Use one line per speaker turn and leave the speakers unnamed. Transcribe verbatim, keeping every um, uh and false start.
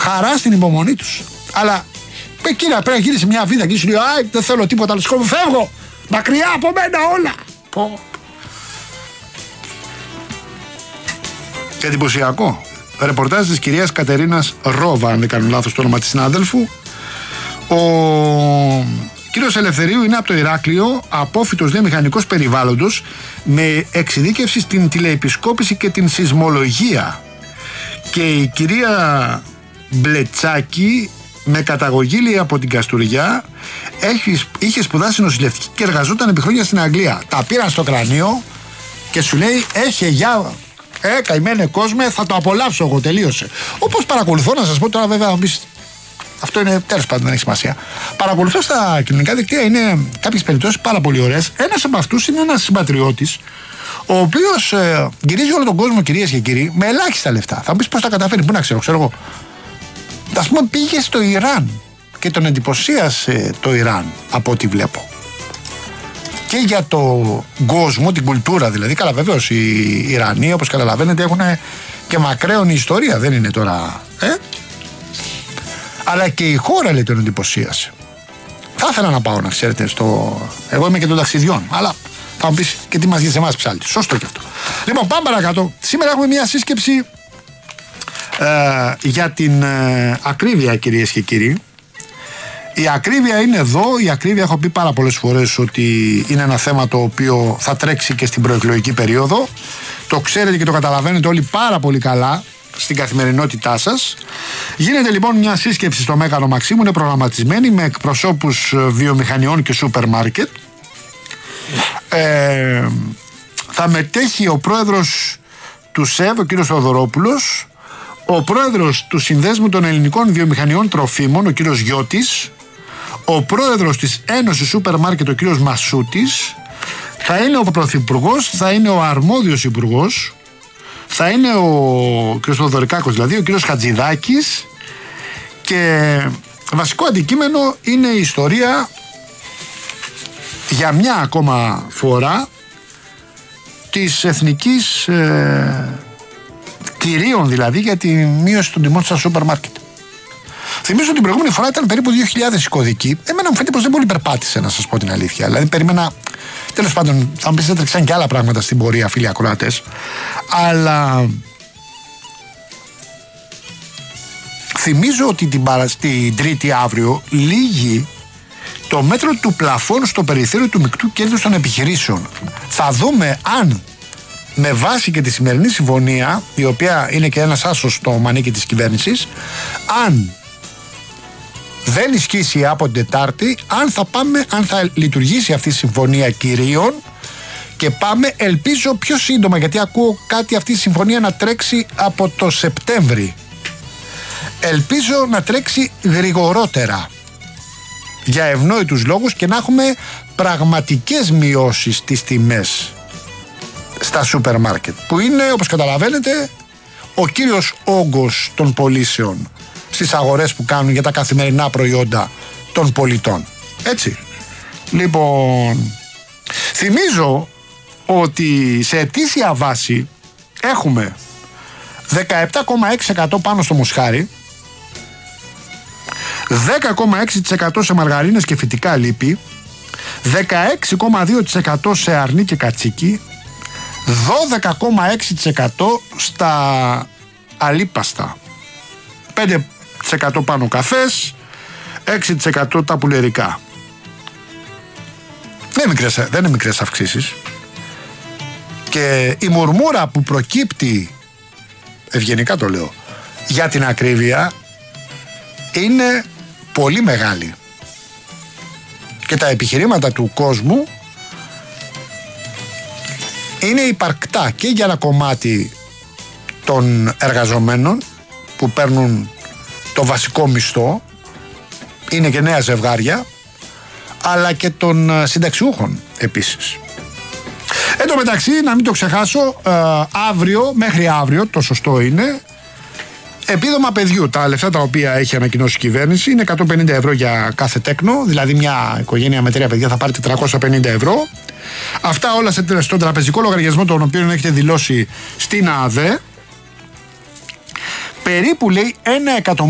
χαρά στην υπομονή τους. Αλλά εκείνα πρέπει να γίνει σε μια βίδα και σου λέει «Άι, δεν θέλω τίποτα άλλο, σκόβω, φεύγω, μακριά από μένα όλα». Πω. Και εντυπωσιακό. Ρεπορτάζ της κυρίας Κατερίνας Ρόβα, αν δεν κάνω λάθος το όνομα της συνάδελφου. Ο κύριος Ελευθερίου είναι από το Ηράκλειο, απόφοιτος δε μηχανικός περιβάλλοντος, με εξειδίκευση στην τηλεεπισκόπηση και την σεισμολογία. Και η κυρία Μπλετσάκη, με καταγωγή λέει από την Καστουριά, έχει, είχε σπουδάσει νοσηλευτική και εργαζόταν επί χρόνια στην Αγγλία. Τα πήραν στο κρανίο και σου λέει «Έχει γεια, ε, καημένε κόσμε, θα το απολαύσω εγώ, τελείωσε». Όπως παρακολουθώ, να σας πω τώρα, βέβαια, αυτό είναι τέλος πάντων, δεν έχει σημασία. Παρακολουθώ στα κοινωνικά δικτύα, είναι κάποιες περιπτώσεις πάρα πολύ ωραίες. Ένας από αυτούς είναι ένας συμπατριώτης, ο οποίος ε, γυρίζει όλο τον κόσμο, κυρίες και κύριοι, με ελάχιστα λεφτά. Θα μου πεις πώς τα καταφέρει, πού να ξέρω, ξέρω εγώ. Ας πούμε, πήγε στο Ιράν και τον εντυπωσίασε το Ιράν, από ό,τι βλέπω. Και για τον κόσμο, την κουλτούρα δηλαδή. Καλά, βεβαίως οι Ιρανοί, όπως καταλαβαίνετε, έχουν και μακραίωνη ιστορία, δεν είναι τώρα. Ε? Αλλά και η χώρα, λέει, τον εντυπωσίασε. Θα ήθελα να πάω, να ξέρετε, στο. Εγώ είμαι και των ταξιδιών, αλλά θα μου πεις και τι μας γίνεται σε εμάς ψάλτη. Σωστό και αυτό. Λοιπόν, πάμε παρακάτω. Σήμερα έχουμε μια σύσκεψη ε, για την ε, ακρίβεια, κυρίες και κύριοι. Η ακρίβεια είναι εδώ. Η ακρίβεια, έχω πει πάρα πολλές φορές ότι είναι ένα θέμα το οποίο θα τρέξει και στην προεκλογική περίοδο. Το ξέρετε και το καταλαβαίνετε όλοι πάρα πολύ καλά στην καθημερινότητά σας. Γίνεται λοιπόν μια σύσκεψη στο Μέγαρο Μαξίμου, είναι προγραμματισμένη με εκπροσώπους βιομηχανιών και σούπερ μάρκετ. Ε, θα μετέχει ο πρόεδρος του ΣΕΒ, ο κύριος Θοδωρόπουλος, ο πρόεδρος του Συνδέσμου των Ελληνικών Βιομηχανιών Τροφίμων, ο κύριος Γιώτης, ο πρόεδρος της Ένωσης Σούπερ Μάρκετ, ο κύριος Μασούτης, θα είναι ο πρωθυπουργός, θα είναι ο αρμόδιος υπουργός, θα είναι ο κ. Θοδωρικάκος, δηλαδή ο κ. Χατζηδάκης, και βασικό αντικείμενο είναι η ιστορία για μια ακόμα φορά της εθνικής ε, κυρίων, δηλαδή για τη μείωση των τιμών στα σούπερ μάρκετ. Θυμίζω ότι την προηγούμενη φορά ήταν περίπου δύο χιλιάδες η κωδική. Εμένα μου φαίνεται πως δεν πολύ περπάτησε, να σας πω την αλήθεια. Δηλαδή περίμενα. Τέλος πάντων, θα μου πεις, έτρεξαν και άλλα πράγματα στην πορεία, φίλοι ακροατές. Αλλά θυμίζω ότι την, παρα... την Τρίτη αύριο λύγει το μέτρο του πλαφών στο περιθώριο του μεικτού κέρδους των επιχειρήσεων. Θα δούμε αν με βάση και τη σημερινή συμφωνία, η οποία είναι και ένας άσος στο μανίκι της κυβέρνησης, αν δεν ισχύσει από την Τετάρτη, αν θα πάμε, αν θα λειτουργήσει αυτή η συμφωνία κυρίων και πάμε, ελπίζω πιο σύντομα, γιατί ακούω κάτι αυτή η συμφωνία να τρέξει από το Σεπτέμβρη. Ελπίζω να τρέξει γρηγορότερα για ευνόητους λόγους και να έχουμε πραγματικές μειώσεις στις τιμές στα σούπερ μάρκετ, που είναι, όπως καταλαβαίνετε, ο κύριος όγκος των πωλήσεων στις αγορές που κάνουν για τα καθημερινά προϊόντα των πολιτών. Έτσι. Λοιπόν, θυμίζω ότι σε ετήσια βάση έχουμε δεκαεπτά κόμμα έξι τοις εκατό πάνω στο μοσχάρι, δέκα κόμμα έξι τοις εκατό σε μαργαρίνες και φυτικά λίπη, δεκαέξι κόμμα δύο τοις εκατό σε αρνί και κατσίκι, δώδεκα κόμμα έξι τοις εκατό στα αλίπαστα, πέντε τοις εκατό πάνω καφές, έξι τοις εκατό τα πουλερικά. Δεν είναι μικρές, δεν είναι μικρές αυξήσεις. Και η μουρμούρα που προκύπτει, ευγενικά το λέω, για την ακρίβεια είναι πολύ μεγάλη. Και τα επιχειρήματα του κόσμου είναι υπαρκτά και για ένα κομμάτι των εργαζομένων που παίρνουν το βασικό μισθό, είναι και νέα ζευγάρια, αλλά και των συνταξιούχων επίσης. Εν τω μεταξύ, να μην το ξεχάσω, ε, αύριο, μέχρι αύριο, το σωστό είναι, επίδομα παιδιού. Τα λεφτά τα οποία έχει ανακοινώσει η κυβέρνηση είναι εκατόν πενήντα ευρώ για κάθε τέκνο, δηλαδή μια οικογένεια με τρία παιδιά θα πάρει τετρακόσια πενήντα ευρώ. Αυτά όλα στον τραπεζικό λογαριασμό, τον οποίο έχετε δηλώσει στην ΑΔΕ. Περίπου, λέει, ένα εκατομμύριο